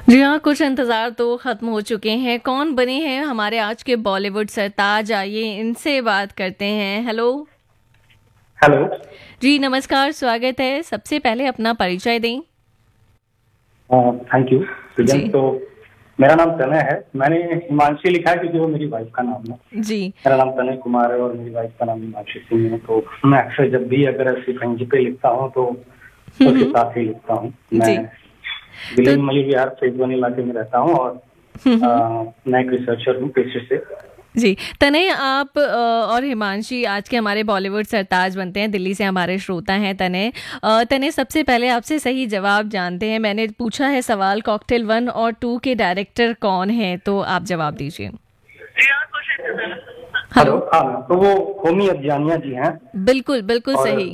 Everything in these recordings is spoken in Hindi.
जी हाँ, कुछ इंतज़ार तो ख़त्म हो चुके हैं। कौन बने हैं हमारे आज के बॉलीवुड सरताज? आइए इनसे बात करते हैं। हेलो। हेलो। जी नमस्कार, स्वागत है। सबसे पहले अपना परिचय दें। थैंक यू सृजन। जी। तो मेरा नाम तनय है। मैंने हिमांशी लिखा है क्योंकि वो मेरी वाइफ का नाम है। जी। मेरा नाम तनय कुमार है और मेरी वाइफ का नाम हिमांशी सिंह है। तो मैं अक्सर जब भी अगर ऐसी कहीं पे लिखता हूँ तो हुँ, उसके हुँ। साथ ही लिखता हूँ। मैं जी। दिल्ली तो में मयूर विहार फैजवानी इलाके में रहता हूँ और हुँ, हुँ। मैं एक रिसर्चर हूँ पेशे से। जी, तनय आप और हिमांशी आज के हमारे बॉलीवुड सरताज बनते हैं। दिल्ली से हमारे श्रोता हैं तनय। तनय सबसे पहले आपसे सही जवाब जानते हैं। मैंने पूछा है सवाल कॉकटेल 1 और 2 के डायरेक्टर कौन हैं? तो आप जवाब दीजिए। हेलो। हेलो। हाँ, तो वो होमी अफजानिया जी हैं। बिल्कुल, बिल्कुल और सही।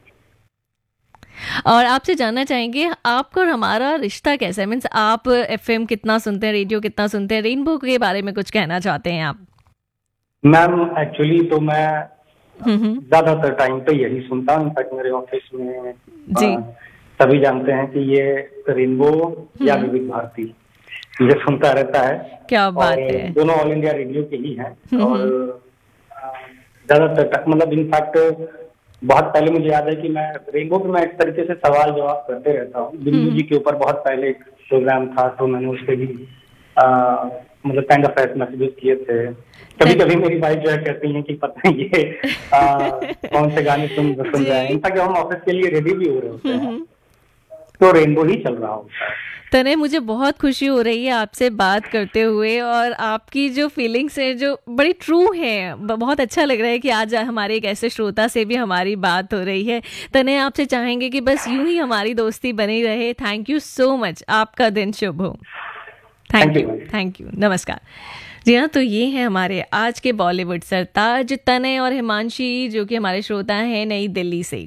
और आपसे जानना चाहेंगे आपका और हमारा रिश्ता कैसा है? मीन्स आप एफएम कितना सुनते हैं, रेडियो कितना सुनते हैं? रेनबो के बारे में कुछ कहना चाहते हैं आप? मैम एक्चुअली तो मैं हुँ, हुँ। ज्यादातर टाइम पे यही सुनता हूँ। इनफैक्ट मेरे ऑफिस में जी। सभी जानते हैं कि ये रेनबो या हुँ। विविध भारती ये सुनता रहता है। क्या और बात है! दोनों ऑल इंडिया रेडियो के ही हैं। हुँ, और हुँ। ज्यादातर मतलब इनफैक्ट बहुत पहले मुझे याद है कि मैं रेनबो पे मैं इस तरीके से सवाल जवाब करते रहता हूँ। हुँ, बिंदु जी हुँ। के ऊपर बहुत पहले एक प्रोग्राम था तो मैंने उस पर भी अ, मतलब काइंड ऑफ मैसेजेस किए थे। कभी तन कभी मेरी वाइफ जो है कहती हैं कि पता नहीं ये कौन से गाने सुन रहे हैं। जी। इनफैक्ट जब हम ऑफिस के लिए रेडी भी हो रहे होते हुँ, हैं हुँ। तो रेनबो ही चल रहा होता है। तने मुझे बहुत खुशी हो रही है आपसे बात करते हुए और आपकी जो फीलिंग्स है जो बड़ी ट्रू हैं। बहुत अच्छा लग रहा है कि आज हमारे एक ऐसे श्रोता से भी हमारी बात हो रही है। तने आपसे चाहेंगे कि बस यूं ही हमारी दोस्ती बनी रहे। Thank you so much. आपका दिन शुभ हो। Thank thank you you, ma'am. Thank you. नमस्कार। जी हाँ, तो ये है हमारे आज के बॉलीवुड सरताज तनय और हिमांशी जो कि हमारे श्रोता हैं नई दिल्ली से।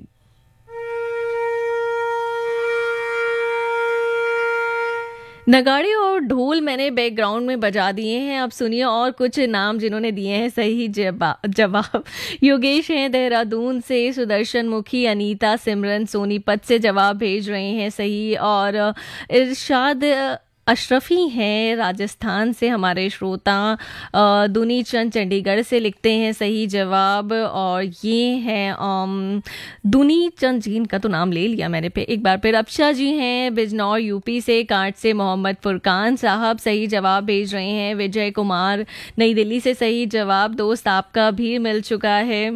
नगाड़े और ढोल मैंने बैकग्राउंड में बजा दिए हैं। अब सुनिए और कुछ नाम जिन्होंने दिए हैं सही जवाब। योगेश हैं देहरादून से, सुदर्शन मुखी, अनीता, सिमरन सोनीपत से जवाब भेज रहे हैं सही। और इरशाद अशरफी हैं राजस्थान से हमारे श्रोता। दुनी चंद चंडीगढ़ से लिखते हैं सही जवाब। और ये हैं दुनी चंद जी, इनका तो नाम ले लिया मैंने पे एक बार। फिर अफशा जी हैं बिजनौर यूपी से। कांट से मोहम्मद फुरकान साहब सही जवाब भेज रहे हैं। विजय कुमार नई दिल्ली से सही जवाब। दोस्त आपका भी मिल चुका है।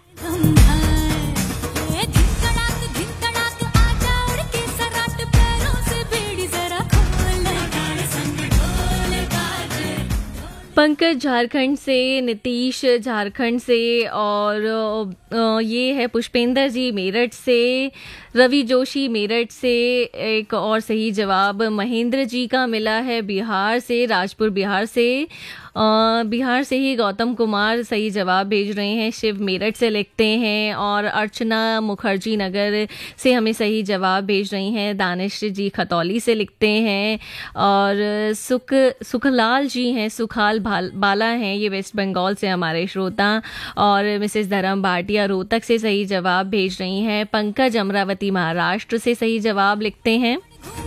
पंकज झारखंड से, नीतीश झारखंड से। और ये है पुष्पेंद्र जी मेरठ से, रवि जोशी मेरठ से। एक और सही जवाब महेंद्र जी का मिला है बिहार से, राजपुर बिहार से। बिहार से ही गौतम कुमार सही जवाब भेज रहे हैं, शिव मेरठ से लिखते हैं। और अर्चना मुखर्जी नगर से हमें सही जवाब भेज रही हैं। दानिश जी खतौली से लिखते हैं। और सुखलाल जी हैं, सुखाल बाला हैं, ये वेस्ट बंगाल से हमारे श्रोता। और मिसेस धर्म भाटिया रोहतक से सही जवाब भेज रही हैं। पंकज अमरावती महाराष्ट्र से सही जवाब लिखते हैं।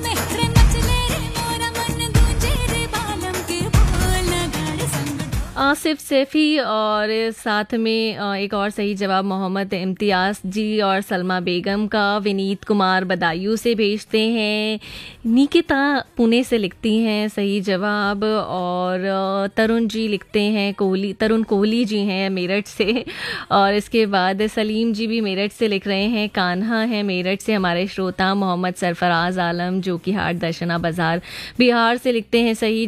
आसिफ सैफी और साथ में एक और सही जवाब मोहम्मद इम्तियाज जी और सलमा बेगम का। विनीत कुमार बदायूं से भेजते हैं। निकिता पुणे से लिखती हैं सही जवाब। और तरुण जी लिखते हैं तरुण कोहली जी हैं मेरठ से। और इसके बाद सलीम जी भी मेरठ से लिख रहे हैं। कान्हा है मेरठ से हमारे श्रोता। मोहम्मद सरफराज आलम जो कि हाट दर्शना बाजार बिहार से लिखते हैं सही